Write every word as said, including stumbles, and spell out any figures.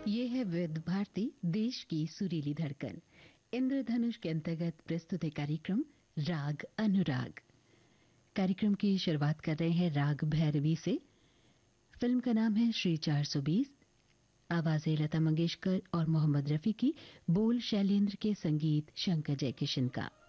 ये है विविध भारती, देश की सुरीली धड़कन। इंद्रधनुष के अंतर्गत प्रस्तुत है कार्यक्रम राग अनुराग। कार्यक्रम की शुरुआत कर रहे हैं राग भैरवी से। फिल्म का नाम है श्री चार सौ बीस। आवाजें लता मंगेशकर और मोहम्मद रफी की, बोल शैलेंद्र के, संगीत शंकर जयकिशन का।